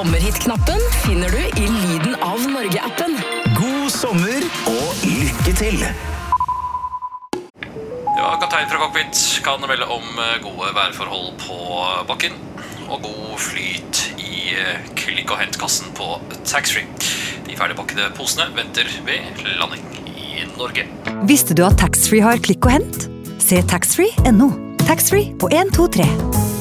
Sommerhit-knappen finner du I Lyden av Norge-appen. God sommer og lykke til! Ja, kaptein fra cockpit kan melde om gode værforhold på bakken og god flyt I klikk- og hentkassen på taxfree. De ferdigpakkede posene venter ved landing I Norge. Visste du at taxfree har klikk og hent? Se taxfree.no. Taxfree på 1, 2, 3.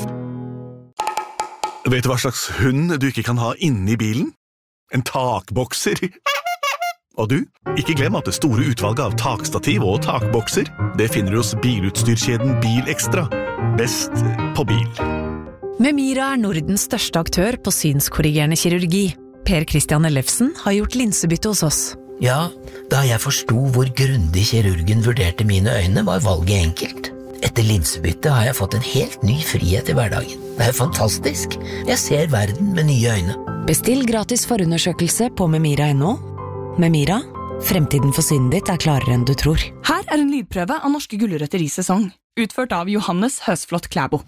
Vet du hva slags hund du ikke kan ha inne I bilen? En takbokser. Og du, ikke glem at det store utvalget av takstativ og takbokser, det finner du hos bilutstyrkjeden BilExtra. Best på bil. Memira Nordens største aktør på synskorrigerende kirurgi. Per Christian Ellefsen har gjort linsebytte hos oss. Ja, da jeg forstod hvor grundig kirurgen vurderte mine øyne, var valget enkelt. Etter linsebytte har jeg fått en helt ny frihet I hverdagen. Det fantastisk. Jeg ser verden med nye øyne. Bestill gratis forundersøkelse på memira.no. Memira, fremtiden for synet ditt klarere enn du tror. Her en lydprøve av norske gulrøtter I sesong, utført av Johannes Høsflot Klæbo.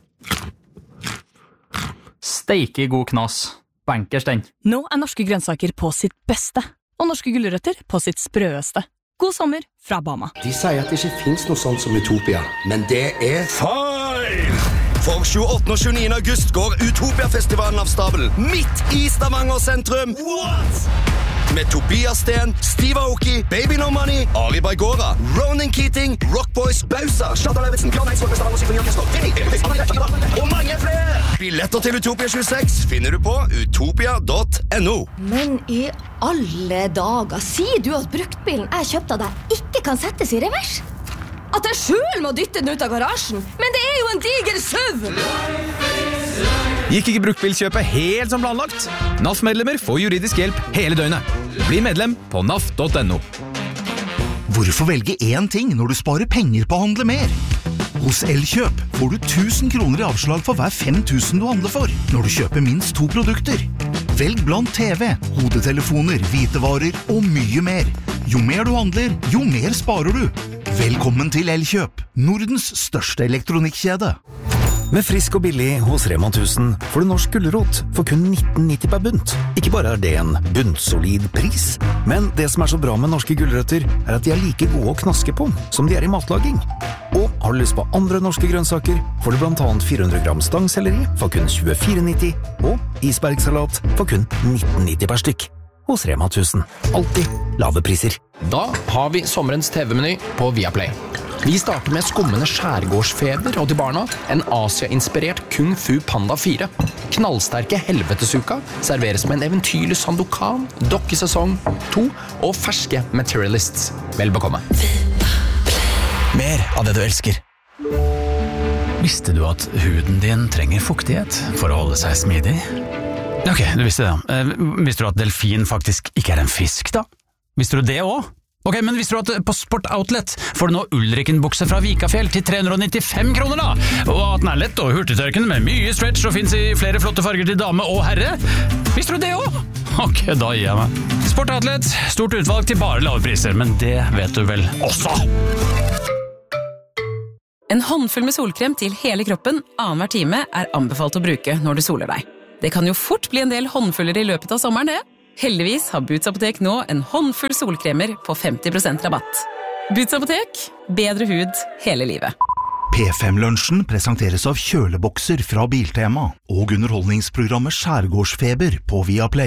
Steike god knas. Bankers den. Nå norske grønnsaker på sitt beste, og norske gulrøtter på sitt sprøeste. God sommer fra Bama. De sier at det ikke finnes noe sånt som Utopia, men det feil! For 28. og 29. august går Utopia-festivalen av stabelen midt I Stavanger sentrum. What? Med Tobias Sten, Steve Aoki, Baby No Money, Ari Baigora, Ronan Keating, Rockboys, Bausa, Sladda Levitzen, Bjørn Eidsvåg med Stavanger Symfoniorkester, og mange flere! Billetter til Utopia 26 finner du på utopia.no. Men I alle dager, sier du at bruktbilen jeg kjøpte av deg ikke kan settes I revers? At jeg selv må dytte den ut av garasjen? Men det jo en diger SUV! Gikk ikke bruktbilkjøpet helt som planlagt? NAF-medlemmer får juridisk hjelp hele døgnet. Bli medlem på naf.no. Hvorfor velge én ting når du sparer penger på å handle mer? Hos Elkjøp får du 1000 kroner I avslag for hver 5000 du handler for, når du kjøper minst 2 produkter. Velg blant TV, hodetelefoner, hvitevarer og mye mer. Jo mer du handler, jo mer sparer du. Velkommen til Elkjøp, Nordens største elektronikkjede. Med frisk og billig hos Rema 1000 får du norsk gulrot for kun 19,90 per bunt. Ikke bare det en buntsolid pris, men det som så bra med norske gulrøtter at de like gode å knaske på som de I matlaging. Og har du lyst på andre norske grønnsaker, får du blant annet 400 gram stangselleri for kun 24,90 og isbergsalat for kun 19,90 per stykk. Hos Rema 1000. Alltid lave priser. Da har vi sommerens TV-meny på Viaplay. Vi starter med skummende skjærgårdsfeber og til barna en Asia-inspirert Kung Fu Panda 4. Knallsterke helvetesuka serveres med en eventyrlig Sandokan, dokkesesong 2 og ferske Materialists. Vel bekomme. Mer av det du elsker. Visste du at huden din trenger fuktighet for å holde seg smidig? Ok, du visste det. Visste du at delfin faktisk ikke en fisk da? Visste du det også? Ok, men visste du at på Sport Outlet får du nå Ulriken-bukse fra Vikafjell til 395 kroner da? Og at den lett og hurtigtørkende med mye stretch og finnes I flere flotte farger til dame og herre? Visste du det også? Ok, da gir jeg meg. Sport Outlet, stort utvalg til bare lave priser, men det vet du vel også. En håndfull med solkrem til hele kroppen annenhver time anbefalt å bruke når du soler deg. Det kan jo fort bli en del håndfuller I løpet av sommeren det. Heldigvis har Boots Apotek nå en håndfull solkremer på 50% rabatt. Boots Apotek, bedre hud hele livet. P5-lunsjen presenteres av kjølebokser fra Biltema og underholdningsprogrammet Skjærgårdsfeber på Viaplay.